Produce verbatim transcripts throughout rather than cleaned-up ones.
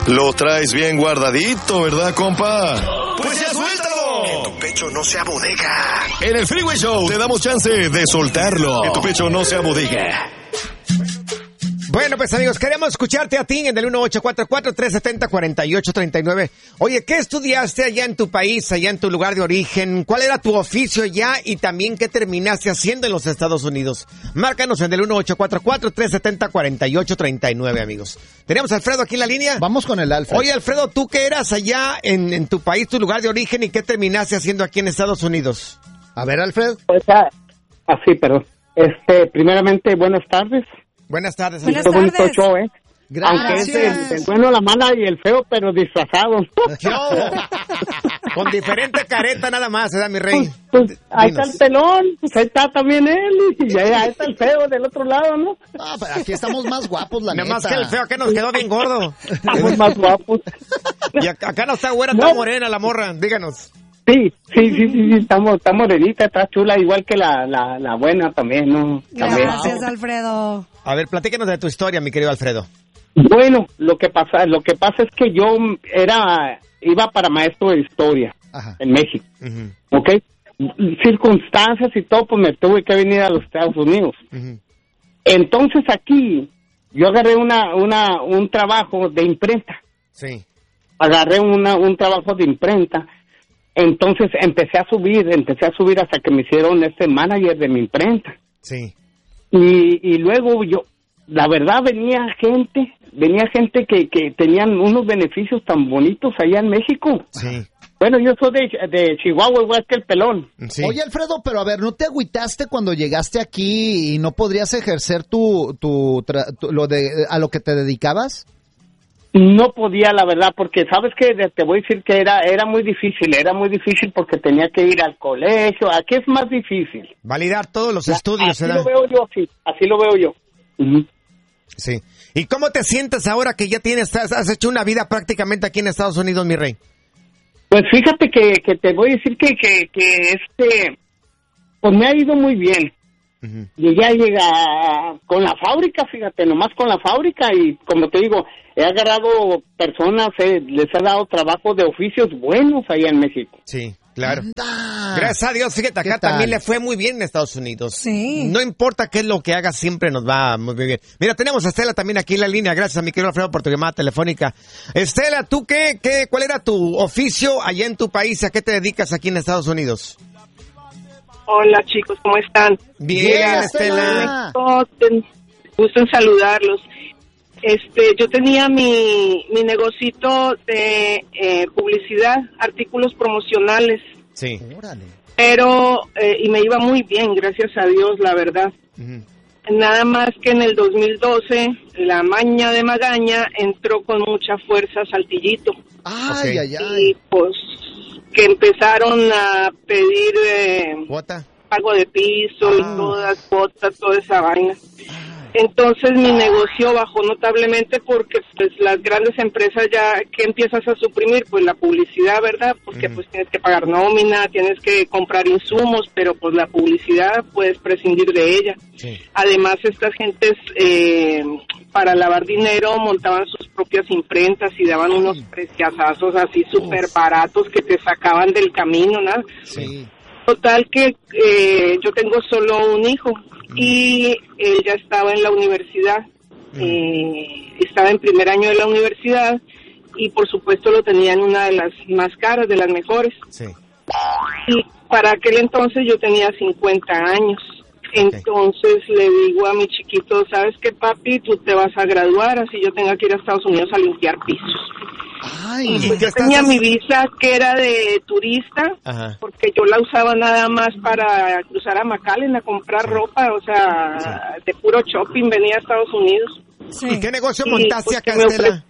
Lo traes bien guardadito, ¿verdad, compa? ¡Pues ya suéltalo! En tu pecho no sea bodega. En el Freeway Show te damos chance de soltarlo. En tu pecho no sea bodega. Bueno, pues amigos, queremos escucharte a ti en el uno ocho cuatro cuatro, tres siete cero, cuatro ocho tres nueve. Oye, ¿qué estudiaste allá en tu país, allá en tu lugar de origen? ¿Cuál era tu oficio allá? Y también, ¿qué terminaste haciendo en los Estados Unidos? Márcanos en el uno ocho cuatro cuatro, tres siete cero, cuatro ocho tres nueve, amigos. ¿Tenemos a Alfredo aquí en la línea? Vamos con el Alfredo. Oye, Alfredo, ¿tú qué eras allá en, en tu país, tu lugar de origen, y qué terminaste haciendo aquí en Estados Unidos? A ver, Alfredo. Pues así, perdón. Este, primeramente, buenas tardes. Buenas tardes. Buenas Qué bonito tardes. show, ¿eh? Gracias. Aunque es el, el bueno, la mala y el feo, pero disfrazado. Con diferente careta nada más, ¿verdad, mi rey? Pues, pues, ahí Dinos. está el pelón, pues ahí está también él, y ahí, ahí está el feo del otro lado, ¿no? Ah, pero aquí estamos más guapos, la Nada neta. más que el feo acá nos quedó bien gordo. Estamos más guapos. Y acá, acá no está güera, está No. morena la morra, díganos. Sí, sí, sí, sí, sí, estamos, está morenita, está chula, igual que la, la, la buena también, ¿no? También. Gracias, Alfredo. A ver, platícanos de tu historia, mi querido Alfredo. Bueno, lo que pasa, lo que pasa es que yo era, iba para maestro de historia Ajá. en México, Uh-huh, ¿ok? Circunstancias y todo, pues me tuve que venir a los Estados Unidos. uh-huh. Entonces aquí, yo agarré una, una, un trabajo de imprenta, Sí. agarré una, un trabajo de imprenta. Entonces empecé a subir, empecé a subir hasta que me hicieron este manager de mi imprenta. Sí. Y, y luego yo, la verdad, venía gente, venía gente que, que tenían unos beneficios tan bonitos allá en México. Sí. Bueno, yo soy de, de Chihuahua, igual que el pelón. Sí. Oye, Alfredo, pero a ver, ¿no te agüitaste cuando llegaste aquí y no podrías ejercer tu, tu, tra- tu- lo de a lo que te dedicabas? No podía, la verdad, porque sabes que te voy a decir que era era muy difícil, era muy difícil porque tenía que ir al colegio. Aquí es más difícil. Validar todos los estudios, Así ¿verdad? lo veo yo, sí, así lo veo yo. Ujú. Sí. ¿Y cómo te sientes ahora que ya tienes, has, has hecho una vida prácticamente aquí en Estados Unidos, mi rey? Pues fíjate que, que te voy a decir que, que, que este, pues me ha ido muy bien. Uh-huh. Llegué a llegar con la fábrica, fíjate, nomás con la fábrica, y como te digo, he agarrado personas, eh, les he dado trabajo de oficios buenos allá en México. Sí, claro. ¡Anda! Gracias a Dios, fíjate, ¿Qué acá tal? también le fue muy bien en Estados Unidos. Sí. No importa qué es lo que hagas, siempre nos va muy bien. Mira, tenemos a Estela también aquí en la línea. Gracias a mi querido Alfredo por tu llamada telefónica. Estela, ¿tú qué, qué, cuál era tu oficio allá en tu país? ¿A qué te dedicas aquí en Estados Unidos? Hola chicos, ¿cómo están? Bien, Bien, Estela. Estela. Oh, ten- gusto en saludarlos. Este, yo tenía mi, mi negocito de eh, publicidad, artículos promocionales, Sí. Órale. pero, eh, y me iba muy bien, gracias a Dios, la verdad. Ujú. Nada más que en el dos mil doce, la maña de Magaña entró con mucha fuerza a Saltillito. Ay, Ok. ay, Y ay. pues, que empezaron a pedir eh, ¿Cuota? pago de piso Ah. y todas cuotas, toda esa vaina. Entonces mi negocio bajó notablemente porque pues las grandes empresas ya, ¿qué empiezas a suprimir? Pues la publicidad, ¿verdad? Porque Ujú. pues tienes que pagar nómina, tienes que comprar insumos, pero pues la publicidad puedes prescindir de ella. Sí. Además estas gentes eh, para lavar dinero montaban sus propias imprentas y daban unos preciazazos así súper baratos que te sacaban del camino, ¿no? Sí. Total que eh, yo tengo solo un hijo y él ya estaba en la universidad, eh, estaba en primer año de la universidad y por supuesto lo tenía en una de las más caras, de las mejores. Sí. Y para aquel entonces yo tenía cincuenta años. Entonces le digo a mi chiquito, ¿sabes qué, papi? Tú te vas a graduar, así yo tenga que ir a Estados Unidos a limpiar pisos. Ay, ¿Y Pues qué yo tenía estás- mi visa que era de turista, Ajá. porque yo la usaba nada más para cruzar a McAllen a comprar ropa, o sea, de puro shopping venía a Estados Unidos. Sí. ¿Y qué negocio Sí, montaste pues, acá, que me Estela?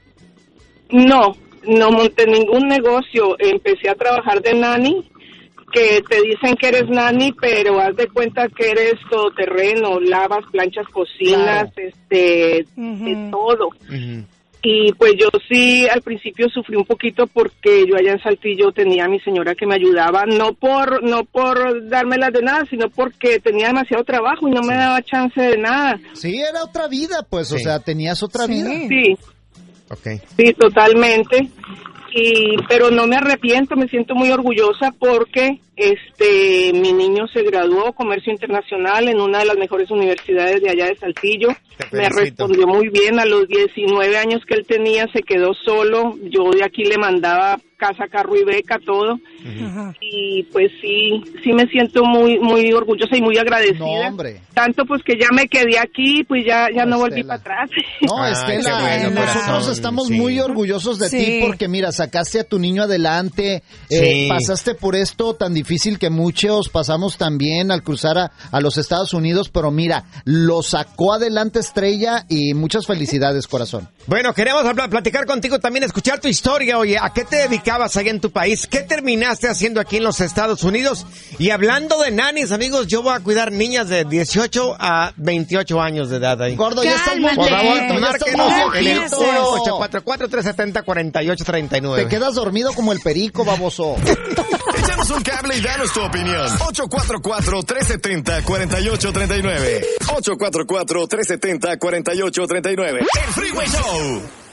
No, no monté ningún negocio, empecé a trabajar de nani, que te dicen que eres nani, pero haz de cuenta que eres todoterreno, lavas, planchas, cocinas, Claro. este, Ujú. de todo. Ujú. Y pues yo sí al principio sufrí un poquito porque yo allá en Saltillo tenía a mi señora que me ayudaba, no por no por dármelas de nada, sino porque tenía demasiado trabajo y no me daba chance de nada. sí, era otra vida, pues, o Sí. sea, tenías otra Sí. vida. Sí. Okay. Sí, totalmente. Y, pero no me arrepiento, me siento muy orgullosa porque este mi niño se graduó Comercio Internacional en una de las mejores universidades de allá de Saltillo. Me respondió muy bien. A los diecinueve años que él tenía se quedó solo. Yo de aquí le mandaba casa, carro y beca, todo. Uh-huh. Y pues sí, sí me siento muy muy orgullosa y muy agradecida. No, hombre. Tanto pues que ya me quedé aquí, pues ya ya no, no volví para atrás. No, Estela, bueno, nosotros corazón. estamos sí. muy orgullosos de sí. ti porque mira, sacaste a tu niño adelante, sí. eh, pasaste por esto tan difícil que muchos pasamos también al cruzar a, a los Estados Unidos, pero mira, lo sacó adelante Estrella y muchas felicidades, corazón. Bueno, queremos hablar, platicar contigo también, escuchar tu historia. Oye, ¿a qué te dedicabas allá en tu país? ¿Qué terminaste haciendo aquí en los Estados Unidos? Y hablando de nanis, amigos, yo voy a cuidar niñas de dieciocho a veintiocho años de edad ahí. Gordo, ya estás muy Por favor, viejito, márquenos en el uno ocho cuatro cuatro, tres siete cero, cuatro ocho tres nueve. Te quedas dormido como el perico, baboso. Échanos un cable y danos tu opinión. ocho cuatro cuatro, tres siete cero, cuatro ocho tres nueve. ocho cuatro cuatro, tres siete cero, cuatro ocho tres nueve. El Freeway Show.